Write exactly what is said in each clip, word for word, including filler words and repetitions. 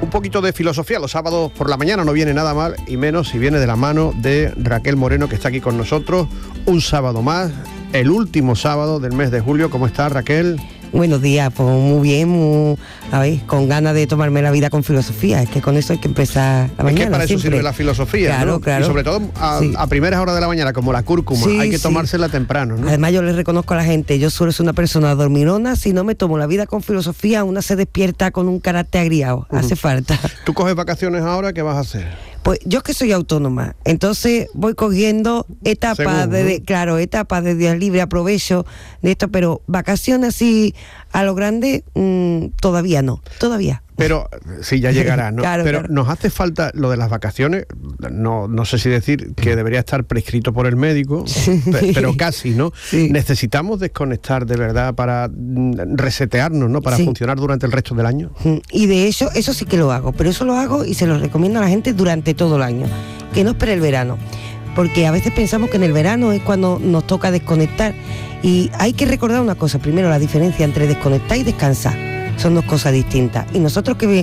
Un poquito de filosofía los sábados por la mañana no viene nada mal, y menos si viene de la mano de Raquel Moreno, que está aquí con nosotros un sábado más, el último sábado del mes de julio. ¿Cómo está, Raquel? Buenos días, pues muy bien, muy, a ver, con ganas de tomarme la vida con filosofía. Es que con eso hay que empezar la mañana. Es que para siempre. eso sirve la filosofía, claro, ¿no? Claro, y sobre todo a, sí. a primeras horas de la mañana, como la cúrcuma, sí, hay que sí. tomársela temprano, ¿no? Además, yo le reconozco a la gente, yo suelo ser una persona dormirona. Si no me tomo la vida con filosofía, una se despierta con un carácter agriado. Uh-huh. Hace falta. ¿Tú coges vacaciones ahora? ¿Qué vas a hacer? Pues yo que soy autónoma, entonces voy cogiendo etapas, Según, de, ¿no? de, claro, etapas de días libres, aprovecho de esto, pero vacaciones así a lo grande, mmm, todavía no, todavía. Pero sí, ya llegará, ¿no? Claro, Pero claro. nos hace falta lo de las vacaciones, no, no sé si decir que debería estar prescrito por el médico, sí. pe- pero casi, ¿no? Sí. Necesitamos desconectar de verdad para mm, resetearnos, ¿no? Para sí. funcionar durante el resto del año. Y de hecho, eso sí que lo hago, pero eso lo hago y se lo recomiendo a la gente durante todo el año, que no espere el verano, porque a veces pensamos que en el verano es cuando nos toca desconectar, y hay que recordar una cosa, primero la diferencia entre desconectar y descansar, son dos cosas distintas, y nosotros que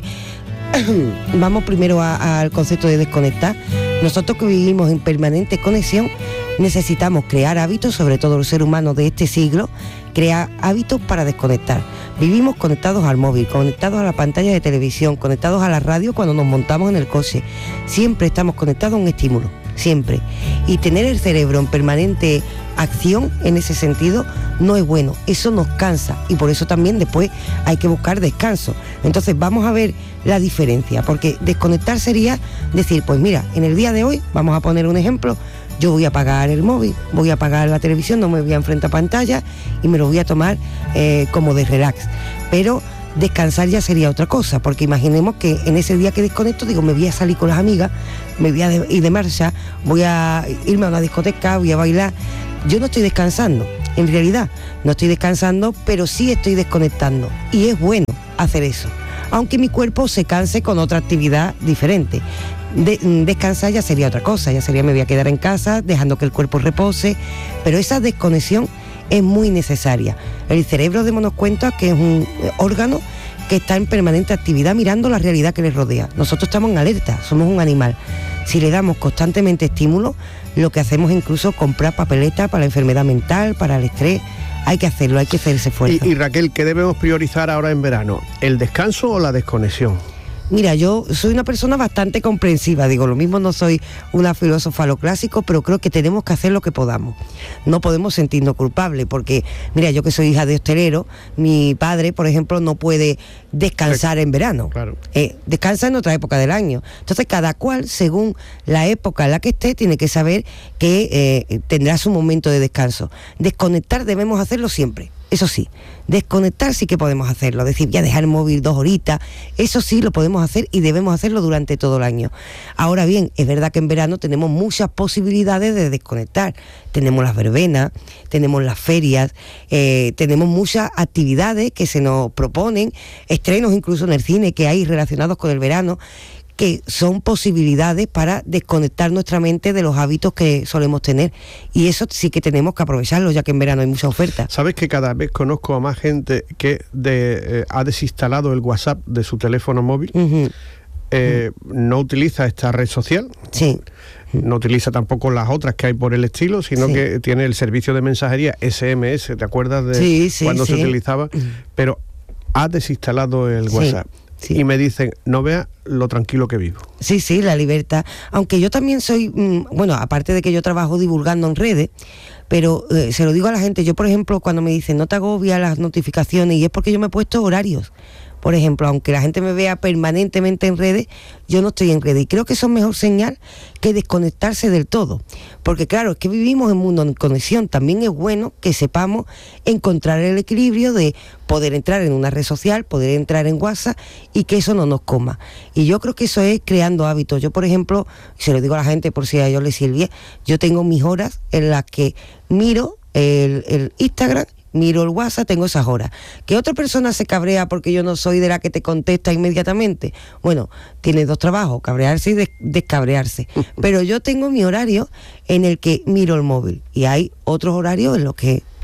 vamos primero a, a, al concepto de desconectar, nosotros que vivimos en permanente conexión necesitamos crear hábitos, sobre todo los seres humanos de este siglo, crear hábitos para desconectar. Vivimos conectados al móvil, conectados a la pantalla de televisión, conectados a la radio cuando nos montamos en el coche. Siempre estamos conectados a un estímulo, siempre. Y tener el cerebro en permanente acción en ese sentido no es bueno, eso nos cansa, y por eso también después hay que buscar descanso. Entonces vamos a ver la diferencia, porque desconectar sería decir, pues mira, en el día de hoy, vamos a poner un ejemplo, yo voy a apagar el móvil, voy a apagar la televisión, no me voy a enfrentar a pantalla y me lo voy a tomar eh, como de relax. Pero descansar ya sería otra cosa, porque imaginemos que en ese día que desconecto, digo, me voy a salir con las amigas, me voy a de, ir de marcha, voy a irme a una discoteca, voy a bailar. Yo no estoy descansando, en realidad no estoy descansando, pero sí estoy desconectando, y es bueno hacer eso, aunque mi cuerpo se canse con otra actividad diferente. De, descansar ya sería otra cosa, ya sería me voy a quedar en casa dejando que el cuerpo repose, pero esa desconexión es muy necesaria. El cerebro, démonos cuenta que es un órgano que está en permanente actividad mirando la realidad que le rodea. Nosotros estamos en alerta, somos un animal. Si le damos constantemente estímulos, lo que hacemos es incluso comprar papeletas para la enfermedad mental, para el estrés. Hay que hacerlo, hay que hacer ese esfuerzo. Y, y Raquel, ¿qué debemos priorizar ahora en verano? ¿El descanso o la desconexión? Mira, yo soy una persona bastante comprensiva, digo, lo mismo no soy una filósofa a lo clásico, pero creo que tenemos que hacer lo que podamos. No podemos sentirnos culpables, porque, mira, yo que soy hija de hostelero, mi padre, por ejemplo, no puede descansar en verano. Claro. Eh, descansa en otra época del año. Entonces, cada cual, según la época en la que esté, tiene que saber que eh, tendrá su momento de descanso. Desconectar debemos hacerlo siempre. Eso sí, desconectar sí que podemos hacerlo, es decir, ya dejar el móvil dos horitas, eso sí lo podemos hacer y debemos hacerlo durante todo el año. Ahora bien, es verdad que en verano tenemos muchas posibilidades de desconectar. Tenemos las verbenas, tenemos las ferias, eh, tenemos muchas actividades que se nos proponen, estrenos incluso en el cine que hay relacionados con el verano, que son posibilidades para desconectar nuestra mente de los hábitos que solemos tener, y eso sí que tenemos que aprovecharlo, ya que en verano hay mucha oferta. ¿Sabes que cada vez conozco a más gente que de, eh, ha desinstalado el WhatsApp de su teléfono móvil? Uh-huh. eh, uh-huh. No utiliza esta red social, sí. No utiliza tampoco las otras que hay por el estilo, sino sí. que tiene el servicio de mensajería ese eme ese, ¿te acuerdas de sí, sí, cuando sí. se utilizaba? Uh-huh. Pero ha desinstalado el sí. WhatsApp. Sí. Y me dicen, no vea lo tranquilo que vivo. Sí, sí, la libertad. Aunque yo también soy, mmm, bueno, aparte de que yo trabajo divulgando en redes, pero eh, se lo digo a la gente, yo por ejemplo, cuando me dicen, no te agobias las notificaciones, y es porque yo me he puesto horarios. Por ejemplo, aunque la gente me vea permanentemente en redes, yo no estoy en redes. Y creo que eso es mejor señal que desconectarse del todo. Porque claro, es que vivimos en un mundo en conexión. También es bueno que sepamos encontrar el equilibrio de poder entrar en una red social, poder entrar en WhatsApp y que eso no nos coma. Y yo creo que eso es creando hábitos. Yo, por ejemplo, se lo digo a la gente por si a ellos les sirve, yo tengo mis horas en las que miro el, el Instagram, miro el WhatsApp, tengo esas horas. ¿Que otra persona se cabrea porque yo no soy de la que te contesta inmediatamente? Bueno, tiene dos trabajos, cabrearse y des- descabrearse. Pero yo tengo mi horario en el que miro el móvil, y hay otros horarios en los que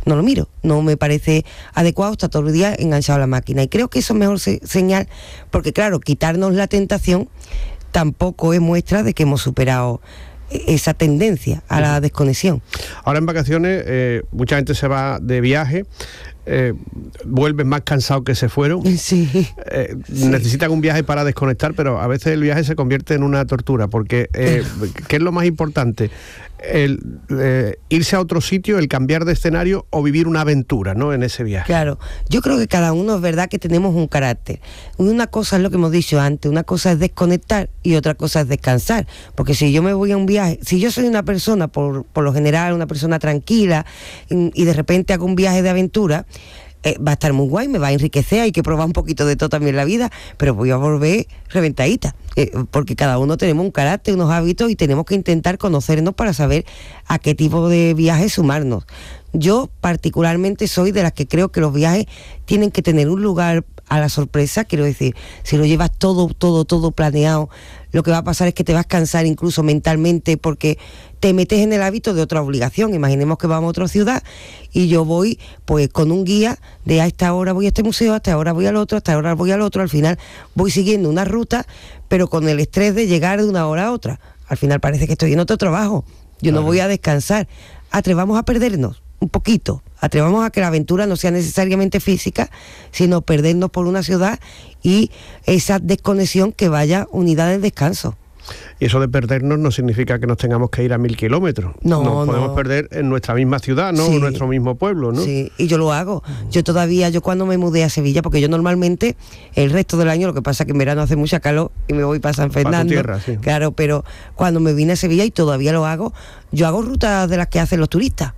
no lo miro, no me parece adecuado estar todo el día enganchado a la máquina. Y creo que eso es mejor se- señal, porque claro, quitarnos la tentación tampoco es muestra de que hemos superado esa tendencia a la desconexión. Ahora en vacaciones eh, mucha gente se va de viaje, eh, vuelven más cansados que se fueron. Sí. Eh, Sí. Necesitan un viaje para desconectar, pero a veces el viaje se convierte en una tortura, porque eh, ¿qué es lo más importante? El eh, irse a otro sitio, el cambiar de escenario o vivir una aventura, ¿no?, en ese viaje. Claro, yo creo que cada uno es verdad que tenemos un carácter. Una cosa es lo que hemos dicho antes, una cosa es desconectar y otra cosa es descansar. Porque si yo me voy a un viaje, si yo soy una persona, por, por lo general, una persona tranquila, y, y de repente hago un viaje de aventura, Eh, va a estar muy guay, me va a enriquecer, hay que probar un poquito de todo también en la vida, pero voy a volver reventadita, eh, porque cada uno tenemos un carácter, unos hábitos y tenemos que intentar conocernos para saber a qué tipo de viaje sumarnos. Yo particularmente soy de las que creo que los viajes tienen que tener un lugar a la sorpresa, quiero decir, si lo llevas todo, todo, todo planeado, lo que va a pasar es que te vas a cansar incluso mentalmente porque te metes en el hábito de otra obligación. Imaginemos que vamos a otra ciudad y yo voy pues con un guía de a esta hora voy a este museo, a esta hora voy al otro, a esta hora voy al otro, al final voy siguiendo una ruta, pero con el estrés de llegar de una hora a otra. Al final parece que estoy en otro trabajo, yo Claro. no voy a descansar. Atrevamos a perdernos un poquito, atrevamos a que la aventura no sea necesariamente física, sino perdernos por una ciudad y esa desconexión que vaya unida del descanso. Y eso de perdernos no significa que nos tengamos que ir a mil kilómetros. No, nos podemos no. perder en nuestra misma ciudad, ¿no? Sí. En nuestro mismo pueblo, ¿no? Sí, y yo lo hago. Yo todavía, yo cuando me mudé a Sevilla, porque yo normalmente el resto del año, lo que pasa es que en verano hace mucha calor y me voy para San Fernando. tierra, sí. Claro, pero cuando me vine a Sevilla, y todavía lo hago, yo hago rutas de las que hacen los turistas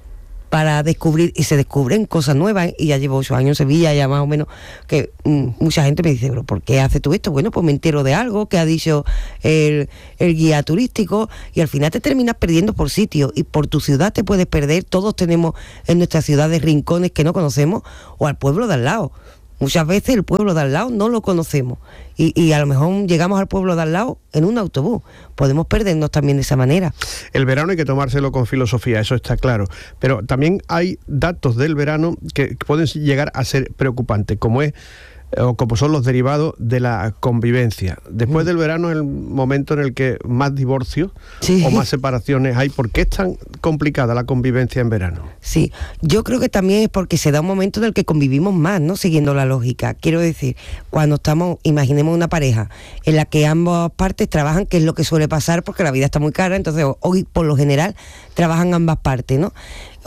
para descubrir, y se descubren cosas nuevas, y ya llevo ocho años en Sevilla, ya más o menos, que mm, mucha gente me dice, pero ¿por qué haces tú esto? Bueno, pues me entero de algo que ha dicho el, el guía turístico, y al final te terminas perdiendo por sitio, y por tu ciudad te puedes perder. Todos tenemos en nuestras ciudades rincones que no conocemos, o al pueblo de al lado. Muchas veces el pueblo de al lado no lo conocemos, y, y a lo mejor llegamos al pueblo de al lado en un autobús. Podemos perdernos también de esa manera. El verano hay que tomárselo con filosofía, eso está claro. Pero también hay datos del verano que pueden llegar a ser preocupantes, como es o como son los derivados de la convivencia. Después del verano es el momento en el que más divorcios Sí. o más separaciones hay. ¿Por qué es tan complicada la convivencia en verano? Sí, yo creo que también es porque se da un momento en el que convivimos más, ¿no? Siguiendo la lógica. Quiero decir, cuando estamos, imaginemos una pareja en la que ambas partes trabajan, que es lo que suele pasar porque la vida está muy cara, entonces hoy por lo general trabajan ambas partes, ¿no?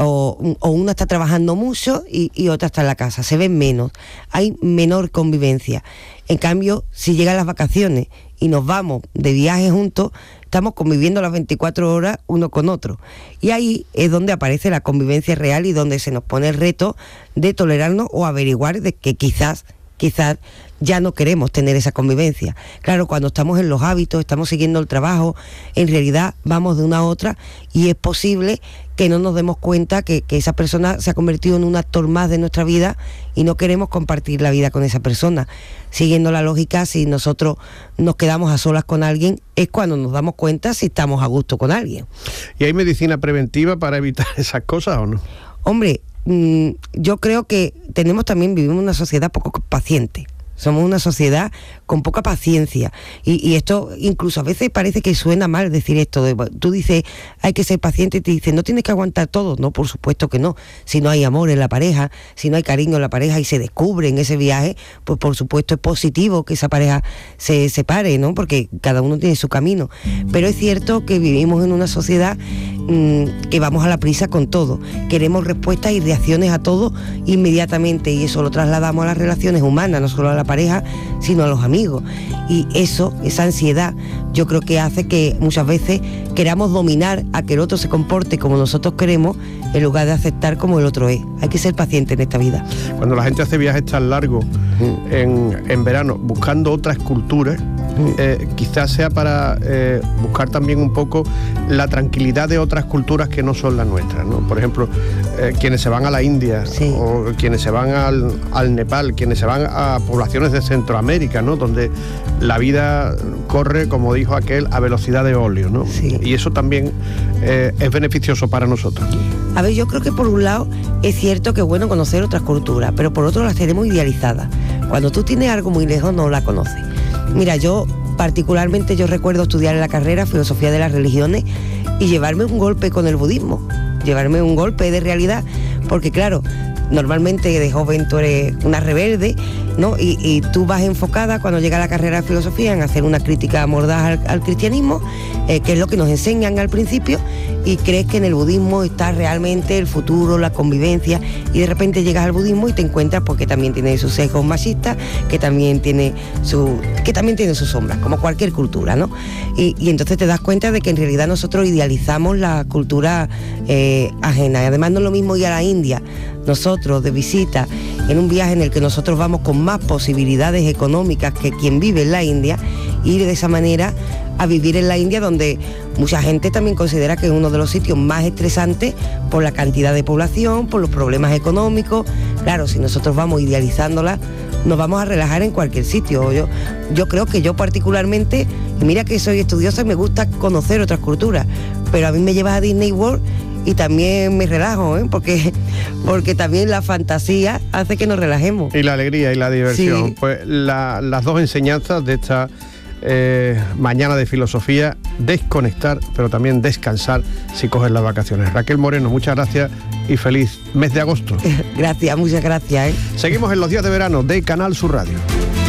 O, o una está trabajando mucho y, y otra está en la casa, se ven menos, hay menor convivencia. En cambio, si llegan las vacaciones y nos vamos de viaje juntos, estamos conviviendo las veinticuatro horas uno con otro. Y ahí es donde aparece la convivencia real y donde se nos pone el reto de tolerarnos o averiguar de que quizás, quizás ya no queremos tener esa convivencia. Claro, cuando estamos en los hábitos, estamos siguiendo el trabajo, en realidad vamos de una a otra y es posible que no nos demos cuenta que, que esa persona se ha convertido en un actor más de nuestra vida y no queremos compartir la vida con esa persona. Siguiendo la lógica, si nosotros nos quedamos a solas con alguien, es cuando nos damos cuenta si estamos a gusto con alguien. ¿Y hay medicina preventiva para evitar esas cosas o no? Hombre, mmm, yo creo que tenemos también, vivimos en una sociedad poco paciente. Somos una sociedad con poca paciencia y, y esto incluso a veces parece que suena mal decir esto. De, tú dices, hay que ser paciente y te dicen, no tienes que aguantar todo. No, por supuesto que no. Si no hay amor en la pareja, si no hay cariño en la pareja y se descubre en ese viaje, pues por supuesto es positivo que esa pareja se separe, ¿no? Porque cada uno tiene su camino. Pero es cierto que vivimos en una sociedad mmm, que vamos a la prisa con todo. Queremos respuestas y reacciones a todo inmediatamente y eso lo trasladamos a las relaciones humanas, no solo a la pareja, sino a los amigos. Y eso, esa ansiedad, yo creo que hace que muchas veces queramos dominar a que el otro se comporte como nosotros queremos, en lugar de aceptar como el otro es. Hay que ser paciente en esta vida. Cuando la gente hace viajes tan largos en, en verano buscando otras culturas, eh, quizás sea para eh, buscar también un poco la tranquilidad de otras culturas que no son las nuestras, ¿no? Por ejemplo, eh, quienes se van a la India, sí, o quienes se van al, al Nepal, quienes se van a poblaciones de Centroamérica, ¿no? Donde la vida corre, como dijo aquel, a velocidad de óleo, ¿no? Sí. Y eso también eh, es beneficioso para nosotros. A ver, yo creo que por un lado es cierto que es bueno conocer otras culturas, pero por otro las tenemos idealizadas. Cuando tú tienes algo muy lejos no la conoces. Mira, yo particularmente yo recuerdo estudiar en la carrera filosofía de las religiones y llevarme un golpe con el budismo, llevarme un golpe de realidad, porque claro, normalmente de joven tú eres una rebelde, ¿no? Y, y tú vas enfocada cuando llega la carrera de filosofía en hacer una crítica mordaz al, al cristianismo, eh, que es lo que nos enseñan al principio, y crees que en el budismo está realmente el futuro, la convivencia, y de repente llegas al budismo y te encuentras porque también tiene sus sesgos machistas, que también tiene su, que también tiene sus sombras, como cualquier cultura, ¿no? Y, y entonces te das cuenta de que en realidad nosotros idealizamos la cultura eh, ajena. Y además no es lo mismo ir a la India, nosotros de visita, en un viaje en el que nosotros vamos con más posibilidades económicas que quien vive en la India, ir de esa manera a vivir en la India, donde mucha gente también considera que es uno de los sitios más estresantes por la cantidad de población, por los problemas económicos. Claro, si nosotros vamos idealizándola, nos vamos a relajar en cualquier sitio. Yo, yo creo que yo particularmente, y mira que soy estudiosa y me gusta conocer otras culturas, pero a mí me llevas a Disney World y también me relajo, ¿eh? porque, porque también la fantasía hace que nos relajemos. Y la alegría y la diversión. Sí. Pues la, las dos enseñanzas de esta eh, mañana de filosofía: desconectar, pero también descansar si coges las vacaciones. Raquel Moreno, muchas gracias y feliz mes de agosto. Gracias, muchas gracias. ¿eh? Seguimos en los días de verano de Canal Sur Radio.